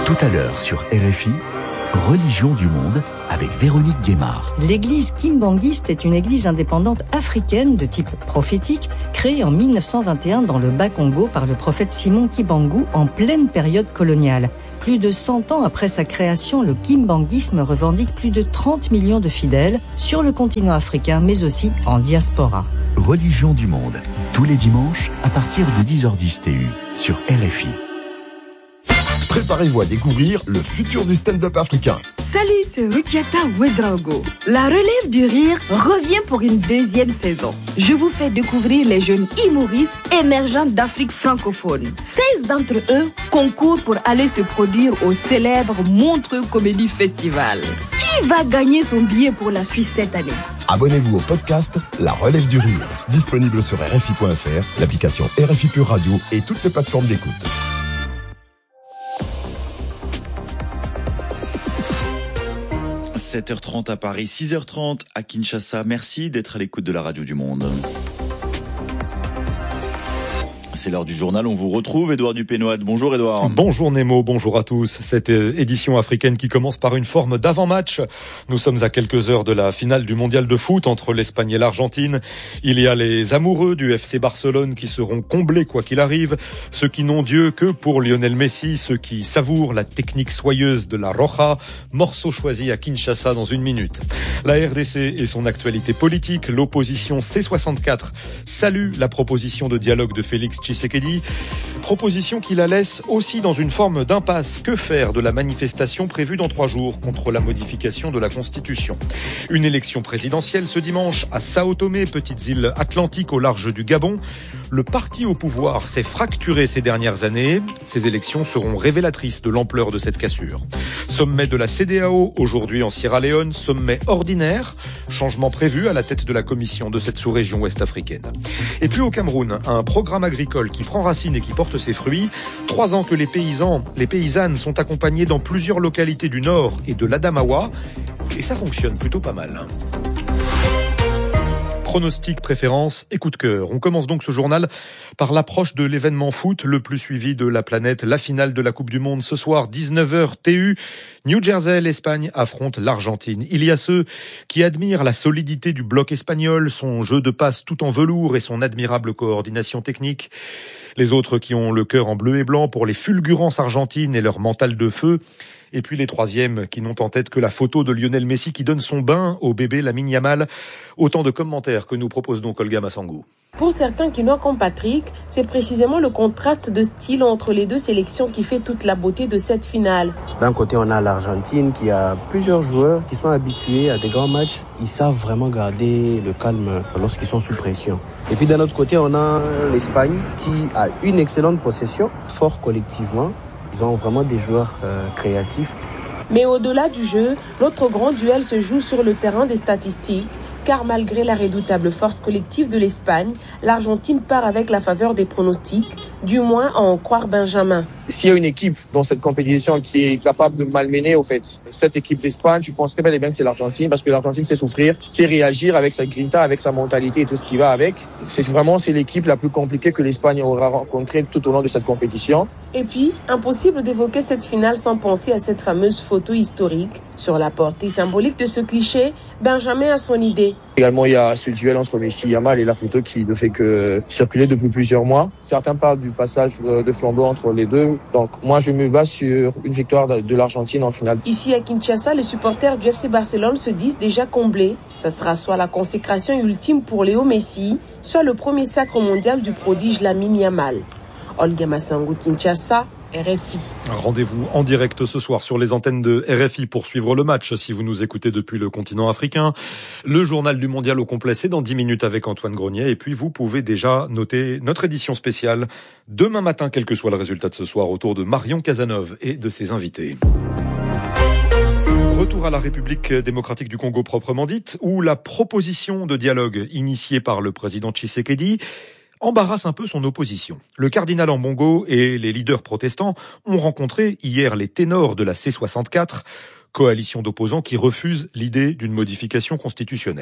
Tout à l'heure sur RFI, Religion du monde avec Véronique Guémard. L'église kimbangiste est une église indépendante africaine de type prophétique créée en 1921 dans le Bas-Congo par le prophète Simon Kimbangu en pleine période coloniale. Plus de 100 ans après sa création, le kimbanguisme revendique plus de 30 millions de fidèles sur le continent africain mais aussi en diaspora. Religion du monde, tous les dimanches à partir de 10h10 TU sur RFI. Préparez-vous à découvrir le futur du stand-up africain. Salut, c'est Rukiata Ouedraogo. La relève du rire revient pour une deuxième saison. Je vous fais découvrir les jeunes humoristes émergents d'Afrique francophone. 16 d'entre eux concourent pour aller se produire au célèbre Montreux Comedy Festival. Qui va gagner son billet pour la Suisse cette année? Abonnez-vous au podcast La Relève du Rire, disponible sur RFI.fr, l'application RFI Pure Radio et toutes les plateformes d'écoute. 7h30 à Paris, 6h30 à Kinshasa. Merci d'être à l'écoute de la radio du monde. C'est l'heure du journal, on vous retrouve, Édouard Dupénoide. Bonjour Édouard. Bonjour Nemo, bonjour à tous. Cette édition africaine qui commence par une forme d'avant-match. Nous sommes à quelques heures de la finale du mondial de foot entre l'Espagne et l'Argentine. Il y a les amoureux du FC Barcelone qui seront comblés quoi qu'il arrive. Ceux qui n'ont Dieu que pour Lionel Messi, ceux qui savourent la technique soyeuse de la Roja. Morceau choisi à Kinshasa dans une minute. La RDC et son actualité politique, l'opposition C64 salue la proposition de dialogue de Félix Tshisekedi, proposition qui la laisse aussi dans une forme d'impasse. Que faire de la manifestation prévue dans 3 jours contre la modification de la Constitution? Une élection présidentielle ce dimanche à Sao Tomé, petite île atlantique au large du Gabon. Le parti au pouvoir s'est fracturé ces dernières années. Ces élections seront révélatrices de l'ampleur de cette cassure. Sommet de la CEDEAO aujourd'hui en Sierra Leone, sommet ordinaire, changement prévu à la tête de la commission de cette sous-région ouest-africaine. Et puis au Cameroun, un programme agricole qui prend racine et qui porte ses fruits. 3 ans que les paysannes sont accompagnés dans plusieurs localités du Nord et de l'Adamawa. Et ça fonctionne plutôt pas mal. Pronostic, préférence et coup de cœur. On commence donc ce journal par l'approche de l'événement foot le plus suivi de la planète, la finale de la Coupe du Monde ce soir, 19h TU. New Jersey, l'Espagne affronte l'Argentine. Il y a ceux qui admirent la solidité du bloc espagnol, son jeu de passe tout en velours et son admirable coordination technique. Les autres qui ont le cœur en bleu et blanc pour les fulgurances argentines et leur mental de feu. Et puis les troisièmes qui n'ont en tête que la photo de Lionel Messi qui donne son bain au bébé Lamine Yamal. Autant de commentaires que nous propose donc Olga Massangou. Pour certains qui n'ont comme Patrick, c'est précisément le contraste de style entre les deux sélections qui fait toute la beauté de cette finale. D'un côté, on a l'Argentine qui a plusieurs joueurs qui sont habitués à des grands matchs. Ils savent vraiment garder le calme lorsqu'ils sont sous pression. Et puis d'un autre côté, on a l'Espagne qui a une excellente possession, fort collectivement. Ils ont vraiment des joueurs créatifs. Mais au-delà du jeu, l'autre grand duel se joue sur le terrain des statistiques. Car malgré la redoutable force collective de l'Espagne, l'Argentine part avec la faveur des pronostics, du moins à en croire Benjamin. S'il y a une équipe dans cette compétition qui est capable de malmener, au fait, cette équipe d'Espagne, je pense très bien que c'est l'Argentine, parce que l'Argentine sait souffrir, sait réagir avec sa grinta, avec sa mentalité et tout ce qui va avec. C'est l'équipe la plus compliquée que l'Espagne aura rencontrée tout au long de cette compétition. Et puis, impossible d'évoquer cette finale sans penser à cette fameuse photo historique. Sur la portée symbolique de ce cliché, Benjamin a son idée. Également, il y a ce duel entre Messi et Yamal et la photo qui ne fait que circuler depuis plusieurs mois. Certains parlent du passage de flambeau entre les deux. Donc, moi, je me base sur une victoire de l'Argentine en finale. Ici à Kinshasa, les supporters du FC Barcelone se disent déjà comblés. Ça sera soit la consécration ultime pour Léo Messi, soit le premier sacre mondial du prodige Lamine Yamal. Olga Massangou, Kinshasa, RFI. Rendez-vous en direct ce soir sur les antennes de RFI pour suivre le match si vous nous écoutez depuis le continent africain. Le journal du mondial au complet, c'est dans 10 minutes avec Antoine Grenier. Et puis vous pouvez déjà noter notre édition spéciale demain matin, quel que soit le résultat de ce soir, autour de Marion Cazeneuve et de ses invités. Retour à la République démocratique du Congo proprement dite, où la proposition de dialogue initiée par le président Tshisekedi embarrasse un peu son opposition. Le cardinal Ambongo et les leaders protestants ont rencontré hier les ténors de la C64, coalition d'opposants qui refusent l'idée d'une modification constitutionnelle.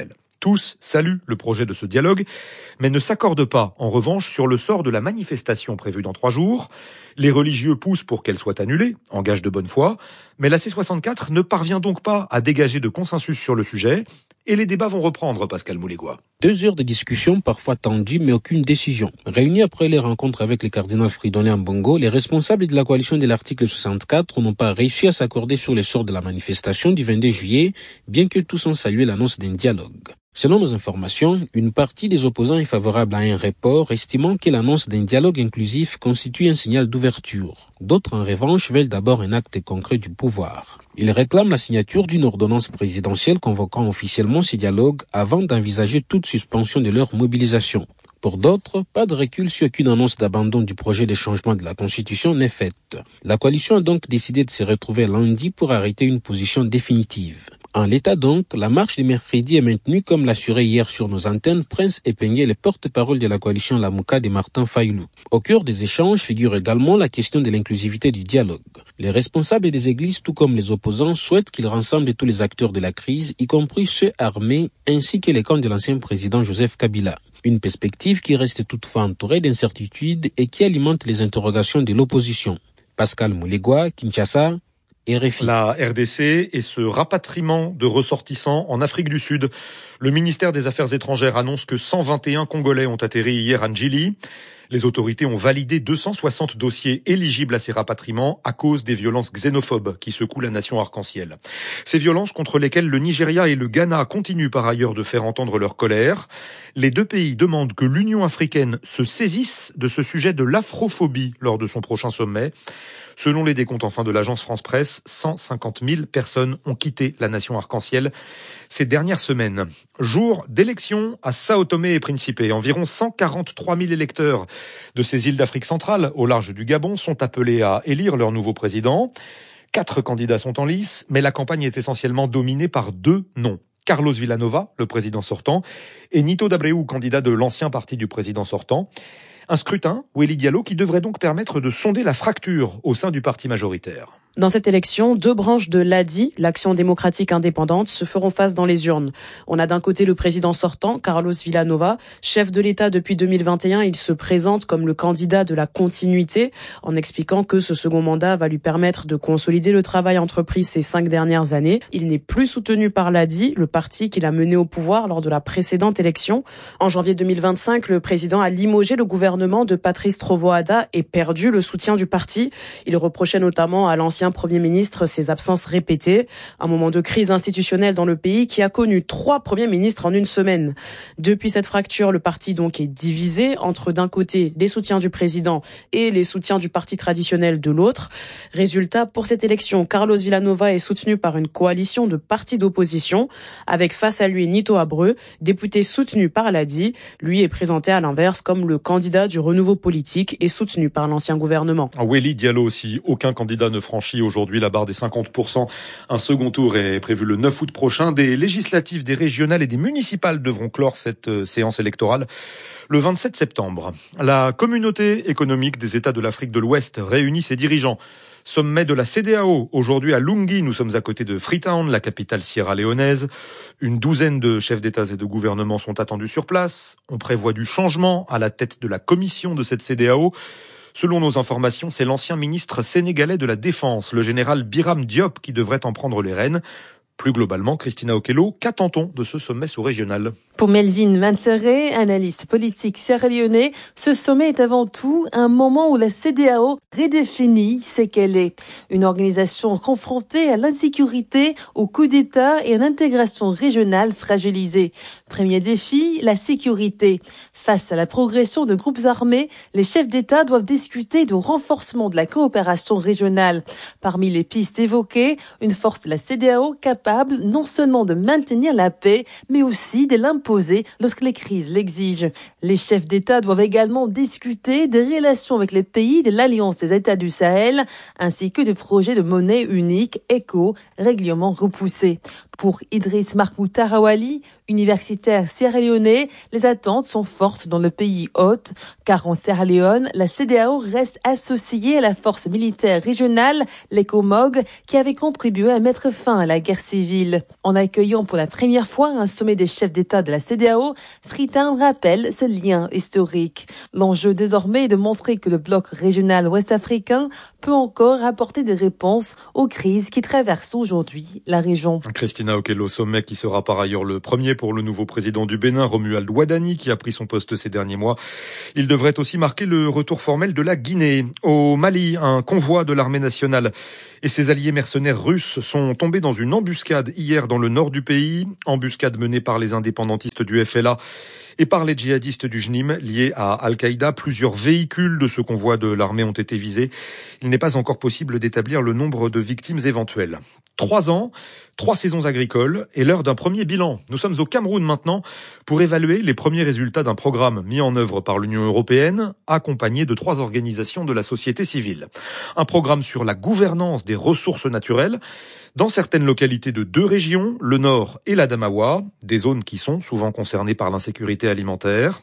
Tous saluent le projet de ce dialogue, mais ne s'accordent pas, en revanche, sur le sort de la manifestation prévue dans 3 jours. Les religieux poussent pour qu'elle soit annulée, en gage de bonne foi, mais la C64 ne parvient donc pas à dégager de consensus sur le sujet, et les débats vont reprendre, Pascal Moulégois. 2 heures de discussion, parfois tendues, mais aucune décision. Réunis après les rencontres avec le cardinal Fridolin Ambongo, les responsables de la coalition de l'article 64 n'ont pas réussi à s'accorder sur le sort de la manifestation du 22 juillet, bien que tous ont salué l'annonce d'un dialogue. Selon nos informations, une partie des opposants est favorable à un report, estimant que l'annonce d'un dialogue inclusif constitue un signal d'ouverture. D'autres, en revanche, veulent d'abord un acte concret du pouvoir. Ils réclament la signature d'une ordonnance présidentielle convoquant officiellement ces dialogues avant d'envisager toute suspension de leur mobilisation. Pour d'autres, pas de recul sur qu'une annonce d'abandon du projet de changement de la Constitution n'est faite. La coalition a donc décidé de se retrouver lundi pour arrêter une position définitive. En l'état donc, la marche de mercredi est maintenue comme l'assurait hier sur nos antennes Prince Epengé, le porte-parole de la coalition Lamuka de Martin Fayoulou. Au cœur des échanges figure également la question de l'inclusivité du dialogue. Les responsables des églises, tout comme les opposants, souhaitent qu'il rassemble tous les acteurs de la crise, y compris ceux armés, ainsi que les camps de l'ancien président Joseph Kabila. Une perspective qui reste toutefois entourée d'incertitudes et qui alimente les interrogations de l'opposition. Pascal Moulégois, Kinshasa, RFI. La RDC et ce rapatriement de ressortissants en Afrique du Sud. Le ministère des Affaires étrangères annonce que 121 Congolais ont atterri hier à Ndjili. Les autorités ont validé 260 dossiers éligibles à ces rapatriements à cause des violences xénophobes qui secouent la nation arc-en-ciel. Ces violences contre lesquelles le Nigeria et le Ghana continuent par ailleurs de faire entendre leur colère. Les 2 pays demandent que l'Union africaine se saisisse de ce sujet de l'afrophobie lors de son prochain sommet. Selon les décomptes enfin de l'agence France-Presse, 150 000 personnes ont quitté la nation arc-en-ciel ces dernières semaines. Jour d'élection à Sao Tomé et Principe. Environ 143 000 électeurs de ces îles d'Afrique centrale, au large du Gabon, sont appelés à élire leur nouveau président. 4 candidats sont en lice, mais la campagne est essentiellement dominée par 2 noms. Carlos Villanova, le président sortant, et Nito Dabreu, candidat de l'ancien parti du président sortant. Un scrutin, Wely Diallo, qui devrait donc permettre de sonder la fracture au sein du parti majoritaire. Dans cette élection, 2 branches de l'ADI, l'Action démocratique indépendante, se feront face dans les urnes. On a d'un côté le président sortant, Carlos Villanova, chef de l'État depuis 2021. Il se présente comme le candidat de la continuité, en expliquant que ce second mandat va lui permettre de consolider le travail entrepris ces 5 dernières années. Il n'est plus soutenu par l'ADI, le parti qu'il a mené au pouvoir lors de la précédente élection. En janvier 2025, le président a limogé le gouvernement de Patrice Trovoada et perdu le soutien du parti. Il reprochait notamment à l'ancien Premier ministre ses absences répétées, un moment de crise institutionnelle dans le pays qui a connu 3 premiers ministres en une semaine. Depuis cette fracture, le parti donc est divisé entre d'un côté les soutiens du président et les soutiens du parti traditionnel de l'autre. Résultat, pour cette élection, Carlos Villanova est soutenu par une coalition de partis d'opposition, avec face à lui Nito Abreu, député soutenu par l'ADI. Lui est présenté à l'inverse comme le candidat du renouveau politique et soutenu par l'ancien gouvernement. Wely Diallo aussi, aucun candidat ne franchit aujourd'hui la barre des 50%. Un second tour est prévu le 9 août prochain. Des législatives, des régionales et des municipales devront clore cette séance électorale le 27 septembre. La communauté économique des États de l'Afrique de l'Ouest réunit ses dirigeants. Sommet de la CEDEAO, aujourd'hui à Lungi, nous sommes à côté de Freetown, la capitale sierra-léonaise. Une douzaine de chefs d'État et de gouvernement sont attendus sur place. On prévoit du changement à la tête de la commission de cette CEDEAO. Selon nos informations, c'est l'ancien ministre sénégalais de la Défense, le général Biram Diop, qui devrait en prendre les rênes. Plus globalement, Christina Okello, qu'attend-on de ce sommet sous-régional ? Pour Melvin Manseré, analyste politique sierra-léonais, ce sommet est avant tout un moment où la CEDEAO redéfinit ce qu'elle est. Une organisation confrontée à l'insécurité, au coup d'État et à l'intégration régionale fragilisée. Premier défi, la sécurité. Face à la progression de groupes armés, les chefs d'État doivent discuter du renforcement de la coopération régionale. Parmi les pistes évoquées, une force de la CEDEAO capable non seulement de maintenir la paix, mais aussi de l'imposer lorsque les crises l'exigent. Les chefs d'État doivent également discuter des relations avec les pays de l'Alliance des États du Sahel, ainsi que des projets de monnaie unique, ECO, régulièrement repoussés. Pour Idriss Mahmoud Tarawali, universitaire sierra-léonais, les attentes sont fortes dans le pays hôte, car en Sierra Leone, la CEDEAO reste associée à la force militaire régionale, l'ECOMOG, qui avait contribué à mettre fin à la guerre civile. En accueillant pour la première fois un sommet des chefs d'État de la CEDEAO, Freetown rappelle ce lien historique. L'enjeu désormais est de montrer que le bloc régional ouest-africain peut encore apporter des réponses aux crises qui traversent aujourd'hui la région. Christina Okello, sommet qui sera par ailleurs le premier pour le nouveau président du Bénin, Romuald Ouadani, qui a pris son poste ces derniers mois. Il devrait aussi marquer le retour formel de la Guinée. Au Mali, un convoi de l'armée nationale et ses alliés mercenaires russes sont tombés dans une embuscade hier dans le nord du pays, embuscade menée par les indépendantistes du FLA et par les djihadistes du JNIM liés à Al-Qaïda. Plusieurs véhicules de ce convoi de l'armée ont été visés. Il n'est pas encore possible d'établir le nombre de victimes éventuelles. 3 ans, 3 saisons agricoles et l'heure d'un premier bilan. Nous sommes au Cameroun maintenant pour évaluer les premiers résultats d'un programme mis en œuvre par l'Union européenne, accompagné de 3 organisations de la société civile. Un programme sur la gouvernance des ressources naturelles dans certaines localités de 2 régions, le Nord et l'Adamawa, des zones qui sont souvent concernées par l'insécurité alimentaire.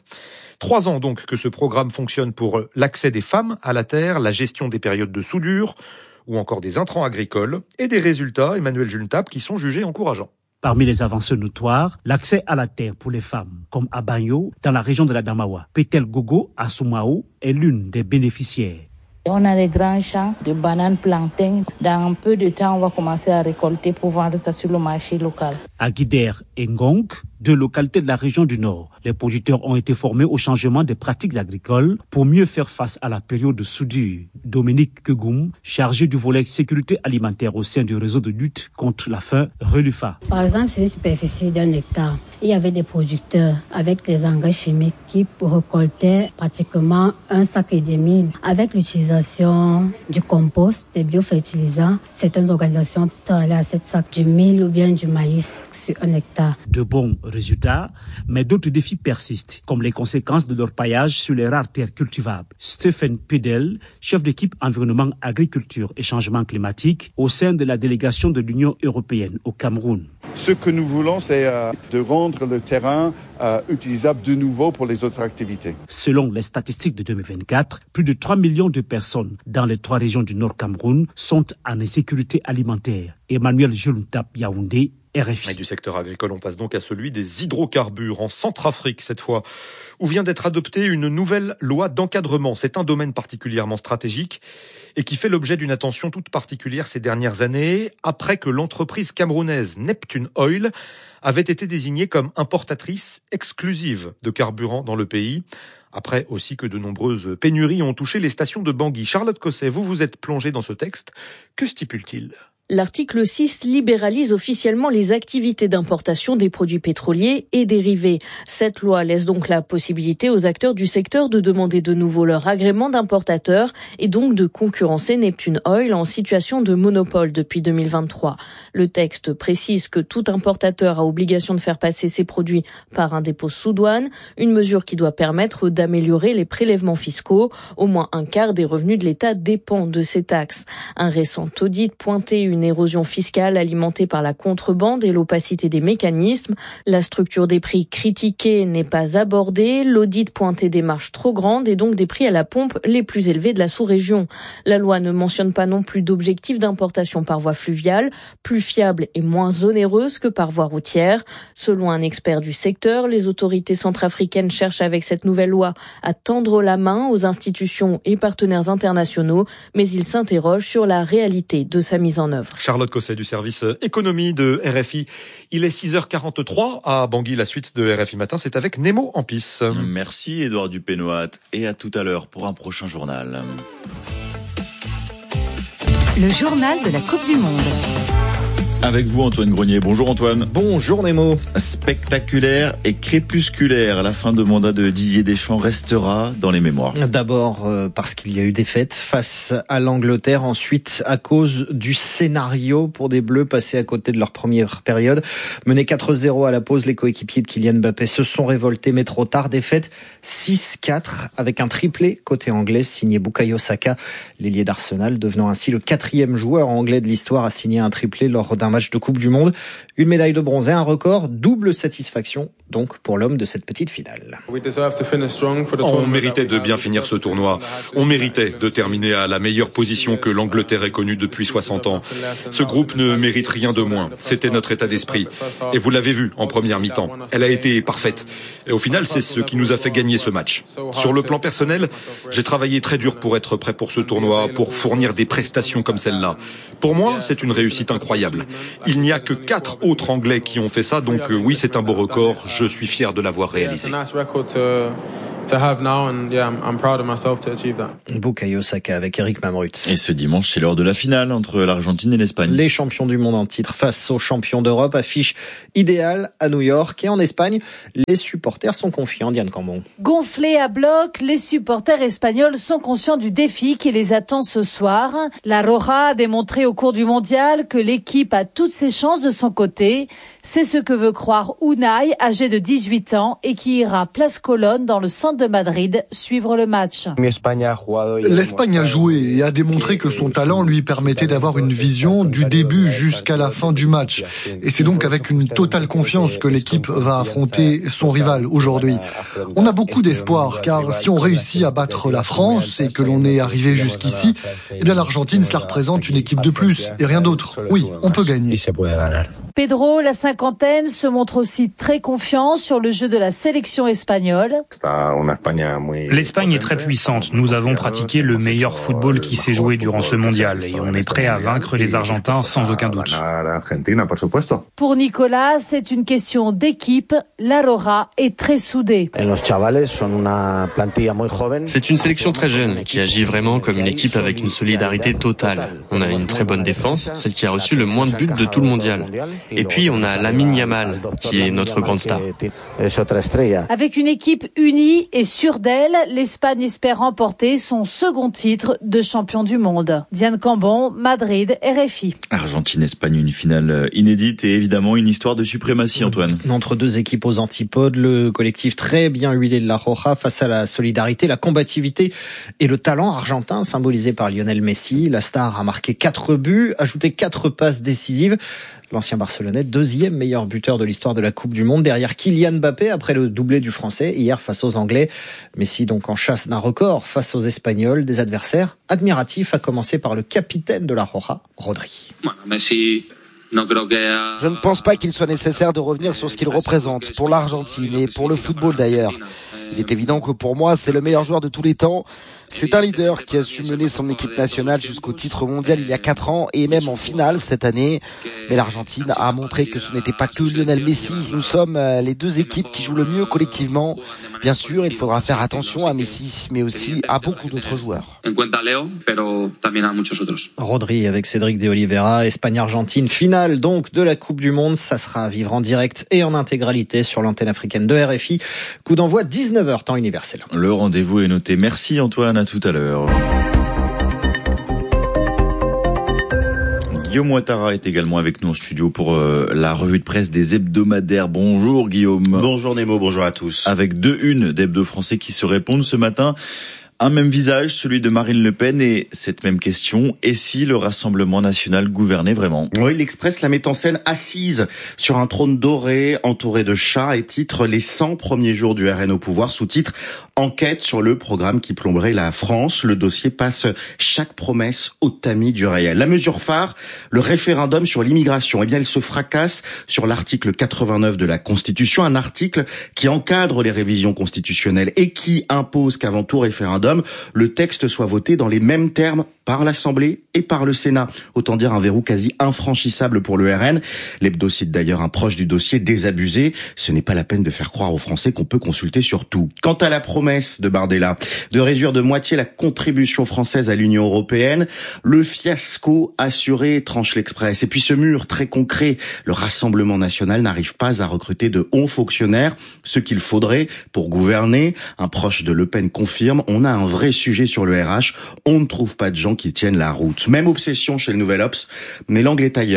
3 ans donc que ce programme fonctionne pour l'accès des femmes à la terre, la gestion des périodes de soudure ou encore des intrants agricoles et des résultats, Emmanuel Juntap, qui sont jugés encourageants. Parmi les avancées notoires, l'accès à la terre pour les femmes, comme à Banyo, dans la région de l'Adamawa. Petel Gogo, à Soumao, est l'une des bénéficiaires. On a des grands champs de bananes plantains. Dans un peu de temps, on va commencer à récolter pour vendre ça sur le marché local. À Guider et Ngong, 2 localités de la région du Nord, les producteurs ont été formés au changement des pratiques agricoles pour mieux faire face à la période de soudure. Dominique Kegoum, chargé du volet sécurité alimentaire au sein du réseau de lutte contre la faim, Relufa. Par exemple, sur une superficie d'1 hectare, il y avait des producteurs avec des engrais chimiques qui récoltaient pratiquement 1,5 sac avec l'utilisation du compost, des biofertilisants. Certaines organisations peuvent aller à 7 sacs du mil ou bien du maïs sur 1 hectare. De bons résultats, mais d'autres défis persistent, comme les conséquences de leur paillage sur les rares terres cultivables. Stephen Pedel, chef d'équipe environnement, agriculture et changement climatique au sein de la délégation de l'Union européenne au Cameroun. Ce que nous voulons, c'est de rendre le terrain utilisable de nouveau pour les autres activités. Selon les statistiques de 2024, plus de 3 millions de personnes dans les 3 régions du Nord Cameroun sont en insécurité alimentaire. Emmanuel Juntap, Yaoundé, RFI. Et du secteur agricole, on passe donc à celui des hydrocarbures en Centrafrique cette fois, où vient d'être adoptée une nouvelle loi d'encadrement. C'est un domaine particulièrement stratégique et qui fait l'objet d'une attention toute particulière ces dernières années, après que l'entreprise camerounaise Neptune Oil avait été désignée comme importatrice exclusive de carburant dans le pays. Après aussi que de nombreuses pénuries ont touché les stations de Bangui. Charlotte Cosset, vous vous êtes plongée dans ce texte. Que stipule-t-il ? L'article 6 libéralise officiellement les activités d'importation des produits pétroliers et dérivés. Cette loi laisse donc la possibilité aux acteurs du secteur de demander de nouveau leur agrément d'importateur et donc de concurrencer Neptune Oil en situation de monopole depuis 2023. Le texte précise que tout importateur a obligation de faire passer ses produits par un dépôt sous douane, une mesure qui doit permettre d'améliorer les prélèvements fiscaux. Au moins un quart des revenus de l'État dépend de ces taxes. Un récent audit pointait une érosion fiscale alimentée par la contrebande et l'opacité des mécanismes. La structure des prix critiquée n'est pas abordée. L'audit pointait des marges trop grandes et donc des prix à la pompe les plus élevés de la sous-région. La loi ne mentionne pas non plus d'objectif d'importation par voie fluviale, plus fiable et moins onéreuse que par voie routière. Selon un expert du secteur, les autorités centrafricaines cherchent avec cette nouvelle loi à tendre la main aux institutions et partenaires internationaux, mais ils s'interrogent sur la réalité de sa mise en œuvre. Charlotte Cosset du service économie de RFI. Il est 6h43 à Bangui. La suite de RFI Matin, c'est avec Nemo Ampis. Merci Édouard Dupénoat et à tout à l'heure pour un prochain journal. Le journal de la Coupe du Monde. Avec vous Antoine Grenier. Bonjour Antoine. Bonjour Nemo. Spectaculaire et crépusculaire, la fin de mandat de Didier Deschamps restera dans les mémoires. D'abord parce qu'il y a eu des fêtes face à l'Angleterre, ensuite à cause du scénario pour des Bleus passés à côté de leur première période. Menés 4-0 à la pause, les coéquipiers de Kylian Mbappé se sont révoltés mais trop tard. Défaite 6-4 avec un triplé côté anglais signé Bukayo Saka, l'ailier d'Arsenal, devenant ainsi le 4e joueur anglais de l'histoire à signer un triplé lors d'un match de Coupe du Monde. Une médaille de bronze et un record, double satisfaction donc pour l'homme de cette petite finale. On méritait de bien finir ce tournoi. On méritait de terminer à la meilleure position que l'Angleterre ait connue depuis 60 ans. Ce groupe ne mérite rien de moins. C'était notre état d'esprit. Et vous l'avez vu en première mi-temps. Elle a été parfaite. Et au final, c'est ce qui nous a fait gagner ce match. Sur le plan personnel, j'ai travaillé très dur pour être prêt pour ce tournoi, pour fournir des prestations comme celle-là. Pour moi, c'est une réussite incroyable. Il n'y a que 4 autres Anglais qui ont fait ça, donc oui, c'est un beau record. Je suis fier de l'avoir réalisé. Bukayo Saka avec Eric Mamrut. Et ce dimanche, c'est l'heure de la finale entre l'Argentine et l'Espagne. Les champions du monde en titre face aux champions d'Europe, affiche idéale à New York. Et en Espagne, les supporters sont confiants, Diane Cambon. Gonflés à bloc, les supporters espagnols sont conscients du défi qui les attend ce soir. La Roja a démontré au cours du mondial que l'équipe a toutes ses chances de son côté. C'est ce que veut croire Unai, âgé de 18 ans et qui ira place Colonne dans le centre de Madrid suivre le match. L'Espagne a joué et a démontré que son talent lui permettait d'avoir une vision du début jusqu'à la fin du match. Et c'est donc avec une totale confiance que l'équipe va affronter son rival aujourd'hui. On a beaucoup d'espoir car si on réussit à battre la France et que l'on est arrivé jusqu'ici, eh bien l'Argentine, cela représente une équipe de plus et rien d'autre. Oui, on peut gagner. Pedro, la cinquantaine, se montre aussi très confiant sur le jeu de la sélection espagnole. L'Espagne est très puissante. Nous avons pratiqué le meilleur football qui s'est joué durant ce mondial et on est prêt à vaincre les Argentins sans aucun doute. Pour Nicolas, c'est une question d'équipe. La Roja est très soudée. C'est une sélection très jeune qui agit vraiment comme une équipe avec une solidarité totale. On a une très bonne défense, celle qui a reçu le moins de buts de tout le mondial. Et puis on a Lamine Yamal qui est notre grande star. Avec une équipe unie et sûre d'elle, l'Espagne espère remporter son second titre de champion du monde. Diane Cambon, Madrid, RFI. Argentine-Espagne, une finale inédite et évidemment une histoire de suprématie, Antoine. Entre deux équipes aux antipodes, le collectif très bien huilé de la Roja face à la solidarité, la combativité et le talent argentin symbolisé par Lionel Messi. La star a marqué 4 buts, ajouté 4 passes décisives. L'ancien Barcelonais, deuxième meilleur buteur de l'histoire de la Coupe du Monde, derrière Kylian Mbappé après le doublé du Français hier face aux Anglais. Messi donc en chasse d'un record face aux Espagnols, des adversaires admiratifs, à commencer par le capitaine de la Roja, Rodri. Je ne pense pas qu'il soit nécessaire de revenir sur ce qu'il représente pour l'Argentine et pour le football d'ailleurs. Il est évident que pour moi, c'est le meilleur joueur de tous les temps. C'est un leader qui a su mener son équipe nationale jusqu'au titre mondial il y a 4 ans et même en finale cette année. Mais l'Argentine a montré que ce n'était pas que Lionel Messi. Nous sommes les deux équipes qui jouent le mieux collectivement. Bien sûr, il faudra faire attention à Messi, mais aussi à beaucoup d'autres joueurs. Rodri avec Cédric de Oliveira, Espagne-Argentine, finale donc de la Coupe du Monde. Ça sera à vivre en direct et en intégralité sur l'antenne africaine de RFI. Coup d'envoi 19h temps universel. Le rendez-vous est noté. Merci Antoine, à tout à l'heure. Guillaume Ouattara est également avec nous en studio pour la revue de presse des hebdomadaires. Bonjour Guillaume. Bonjour Nemo, bonjour à tous. Avec 2 unes d'hebdos français qui se répondent ce matin. Un même visage, celui de Marine Le Pen, et cette même question, et si le Rassemblement national gouvernait vraiment ? Oui, l'Express la met en scène assise sur un trône doré, entouré de chats, et titre « Les 100 premiers jours du RN au pouvoir », sous-titre « Enquête sur le programme qui plomberait la France ». Le dossier passe chaque promesse au tamis du réel. La mesure phare, le référendum sur l'immigration. Eh bien, il se fracasse sur l'article 89 de la Constitution, un article qui encadre les révisions constitutionnelles et qui impose qu'avant tout référendum, le texte soit voté dans les mêmes termes par l'Assemblée et par le Sénat. Autant dire un verrou quasi infranchissable pour le RN. L'hebdo cite d'ailleurs un proche du dossier désabusé. Ce n'est pas la peine de faire croire aux Français qu'on peut consulter sur tout. Quant à la promesse de Bardella de réduire de moitié la contribution française à l'Union européenne, le fiasco assuré, tranche l'Express. Et puis ce mur très concret, le Rassemblement national n'arrive pas à recruter de hauts fonctionnaires, ce qu'il faudrait pour gouverner. Un proche de Le Pen confirme, on a un vrai sujet sur le RH, on ne trouve pas de gens qui tiennent la route. Même obsession chez le Nouvel Obs, mais l'angle est ailleurs.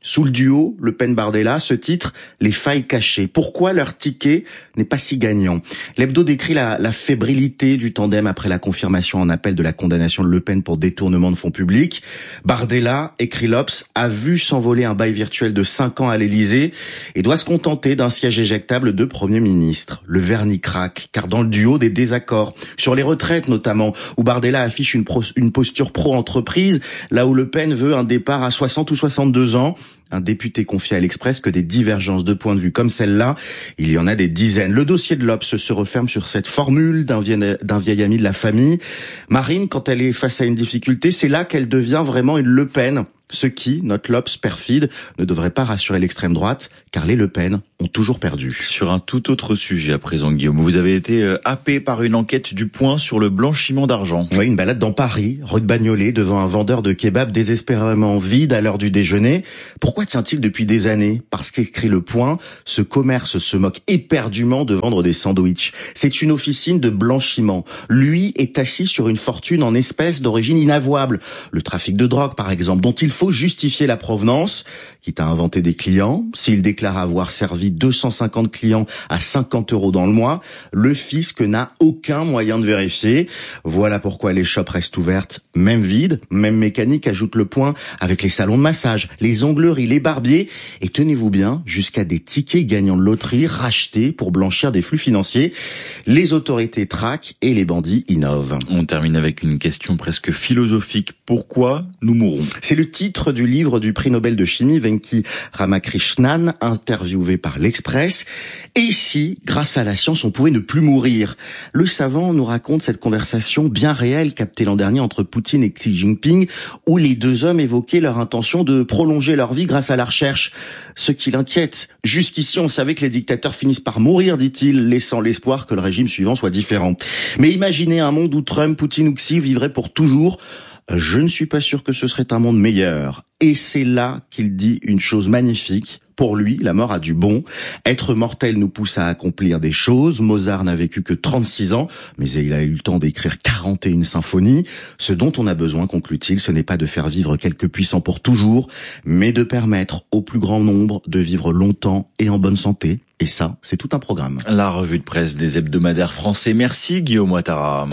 Sous le duo Le Pen-Bardella, ce titre, les failles cachées. Pourquoi leur ticket n'est pas si gagnant? L'hebdo décrit la fébrilité du tandem après la confirmation en appel de la condamnation de Le Pen pour détournement de fonds publics. Bardella, écrit l'Obs, a vu s'envoler un bail virtuel de 5 ans à l'Élysée et doit se contenter d'un siège éjectable de Premier ministre. Le vernis craque, car dans le duo, des désaccords. Sur les retraites notamment, où Bardella affiche une posture pro-entreprise, là où Le Pen veut un départ à 60 ou 62 ans. Un député confie à l'Express que des divergences de points de vue comme celle-là, il y en a des dizaines. Le dossier de l'Obs se referme sur cette formule d'un vieil ami de la famille. Marine, quand elle est face à une difficulté, c'est là qu'elle devient vraiment une Le Pen. Ce qui, note l'Obs perfide, ne devrait pas rassurer l'extrême droite, car les Le Pen ont toujours perdu. Sur un tout autre sujet à présent, Guillaume, vous avez été happé par une enquête du Point sur le blanchiment d'argent. Oui, une balade dans Paris, rue de Bagnolet, devant un vendeur de kebab désespérément vide à l'heure du déjeuner. Pourquoi tient-il depuis des années? Parce qu'écrit le Point, ce commerce se moque éperdument de vendre des sandwichs. C'est une officine de blanchiment. Lui est assis sur une fortune en espèces d'origine inavouable. Le trafic de drogue, par exemple, dont il faut justifier la provenance, quitte à inventer des clients. S'il déclare avoir servi 250 clients à 50 € dans le mois, le fisc n'a aucun moyen de vérifier. Voilà pourquoi les shops restent ouvertes, même vides, même mécanique, ajoute le Point, avec les salons de massage, les ongleries, les barbiers, et tenez-vous bien, jusqu'à des tickets gagnants de loterie rachetés pour blanchir des flux financiers. Les autorités traquent et les bandits innovent. On termine avec une question presque philosophique. Pourquoi nous mourons? C'est le titre du livre du prix Nobel de chimie Venki Ramakrishnan, interviewé par l'Express. Et ici, grâce à la science, on pouvait ne plus mourir. Le savant nous raconte cette conversation bien réelle captée l'an dernier entre Poutine et Xi Jinping, où les deux hommes évoquaient leur intention de prolonger leur vie grâce à la recherche. Ce qui l'inquiète. Jusqu'ici, on savait que les dictateurs finissent par mourir, dit-il, laissant l'espoir que le régime suivant soit différent. Mais imaginez un monde où Trump, Poutine ou Xi vivraient pour toujours. Je ne suis pas sûr que ce serait un monde meilleur. Et c'est là qu'il dit une chose magnifique. Pour lui, la mort a du bon. Être mortel nous pousse à accomplir des choses. Mozart n'a vécu que 36 ans, mais il a eu le temps d'écrire 41 symphonies. Ce dont on a besoin, conclut-il, ce n'est pas de faire vivre quelques puissants pour toujours, mais de permettre au plus grand nombre de vivre longtemps et en bonne santé. Et ça, c'est tout un programme. La revue de presse des hebdomadaires français. Merci Guillaume Ouattara.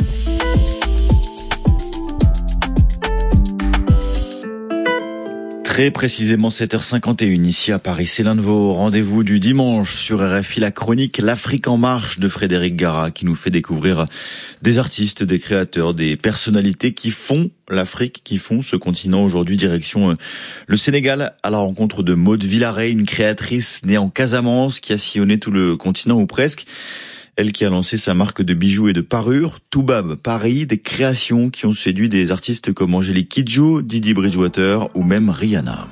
Très précisément 7h51 ici à Paris. C'est l'un de vos rendez-vous du dimanche sur RFI, la chronique L'Afrique en marche de Frédéric Gara, qui nous fait découvrir des artistes, des créateurs, des personnalités qui font l'Afrique, qui font ce continent. Aujourd'hui, direction le Sénégal, à la rencontre de Maud Villaret, une créatrice née en Casamance qui a sillonné tout le continent ou presque. Elle qui a lancé sa marque de bijoux et de parures, Toubab Paris, des créations qui ont séduit des artistes comme Angélique Kidjo, Didi Bridgewater ou même Rihanna.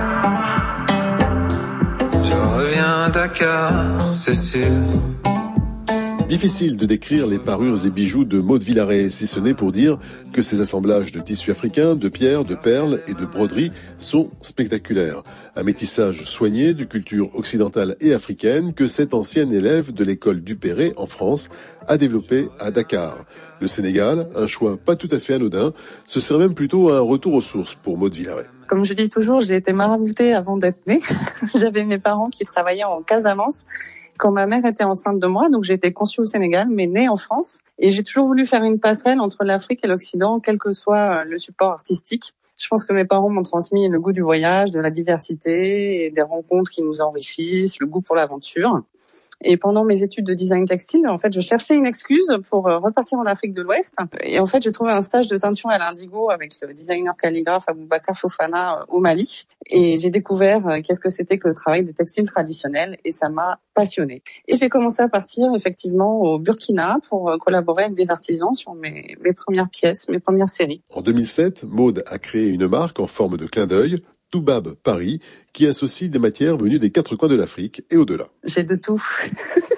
Je reviens à Dakar, c'est sûr. Difficile de décrire les parures et bijoux de Maud Villaret, si ce n'est pour dire que ces assemblages de tissus africains, de pierres, de perles et de broderies sont spectaculaires. Un métissage soigné de culture occidentale et africaine que cette ancienne élève de l'école Duperré en France a développé à Dakar. Le Sénégal, un choix pas tout à fait anodin, ce serait même plutôt un retour aux sources pour Maud Villaret. Comme je dis toujours, j'ai été maraboutée avant d'être née. J'avais mes parents qui travaillaient en Casamance quand ma mère était enceinte de moi, donc j'ai été conçue au Sénégal, mais née en France. Et j'ai toujours voulu faire une passerelle entre l'Afrique et l'Occident, quel que soit le support artistique. Je pense que mes parents m'ont transmis le goût du voyage, de la diversité, et des rencontres qui nous enrichissent, le goût pour l'aventure. Et pendant mes études de design textile, en fait, je cherchais une excuse pour repartir en Afrique de l'Ouest. Et en fait, j'ai trouvé un stage de teinture à l'indigo avec le designer calligraphe Aboubakar Fofana au Mali. Et j'ai découvert qu'est-ce que c'était que le travail des textiles traditionnels et ça m'a passionnée. Et j'ai commencé à partir effectivement au Burkina pour collaborer avec des artisans sur mes premières pièces, mes premières séries. En 2007, Maud a créé une marque en forme de clin d'œil, Toubab Paris, qui associe des matières venues des 4 coins de l'Afrique et au-delà. J'ai de tout.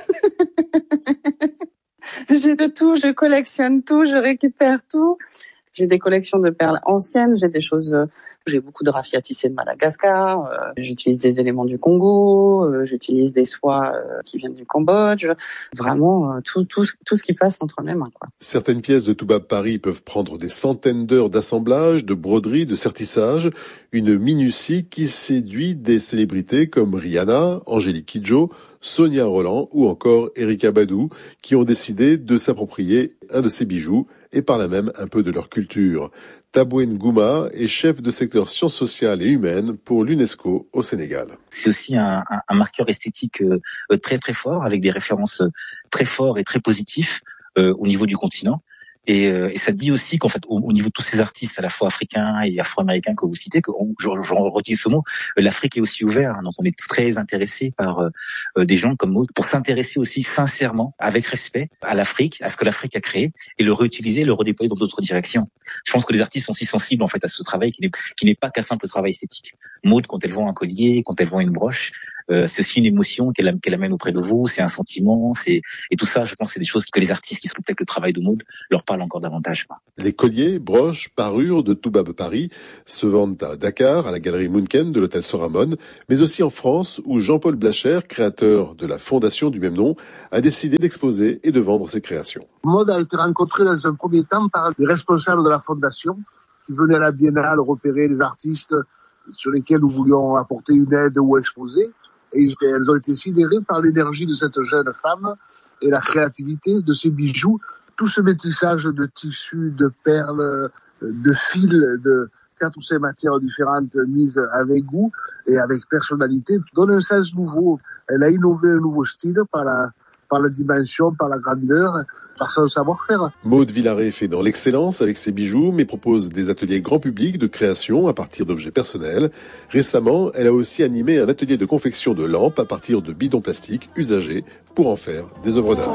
J'ai de tout, je collectionne tout, je récupère tout. J'ai des collections de perles anciennes, j'ai beaucoup de raffia tissés de Madagascar, j'utilise des éléments du Congo, j'utilise des soies qui viennent du Cambodge, vraiment tout ce qui passe entre mes mains, quoi. Certaines pièces de Toubab Paris peuvent prendre des centaines d'heures d'assemblage, de broderie, de sertissage, une minutie qui séduit des célébrités comme Rihanna, Angélique Kidjo, Sonia Rolland ou encore Erykah Badu, qui ont décidé de s'approprier un de ces bijoux et par là même un peu de leur culture. Taboué Ngouma est chef de secteur sciences sociales et humaines pour l'UNESCO au Sénégal. C'est aussi un marqueur esthétique très très fort, avec des références très fortes et très positifs au niveau du continent. Et ça dit aussi qu'en fait, au niveau de tous ces artistes, à la fois africains et afro-américains que vous citez, je redis ce mot, l'Afrique est aussi ouverte. Donc on est très intéressé par des gens comme Maud pour s'intéresser aussi sincèrement, avec respect, à l'Afrique, à ce que l'Afrique a créé, et le réutiliser, le redéployer dans d'autres directions. Je pense que les artistes sont si sensibles en fait à ce travail qui n'est pas qu'un simple travail esthétique. Maud, quand elle vend un collier, quand elle vend une broche, c'est aussi une émotion qu'elle amène auprès de vous, c'est un sentiment, et tout ça, je pense, c'est des choses que les artistes qui se avec le travail de Maud leur parlent encore davantage. Les colliers, broches, parures de Toubab Paris se vendent à Dakar, à la galerie Munken de l'hôtel Soramon, mais aussi en France, où Jean-Paul Blacher, créateur de la fondation du même nom, a décidé d'exposer et de vendre ses créations. Maud a été rencontrée dans un premier temps par les responsables de la fondation qui venaient à la Biennale repérer les artistes sur lesquels nous voulions apporter une aide ou exposer. Et elles ont été sidérées par l'énergie de cette jeune femme et la créativité de ces bijoux. Tout ce métissage de tissus, de perles, de fils, de 4 ou 5 matières différentes mises avec goût et avec personnalité donne un sens nouveau. Elle a innové un nouveau style par la dimension, par la grandeur, par son savoir-faire. Maud Villaret fait dans l'excellence avec ses bijoux, mais propose des ateliers grand public de création à partir d'objets personnels. Récemment, elle a aussi animé un atelier de confection de lampes à partir de bidons plastiques usagés pour en faire des œuvres d'art.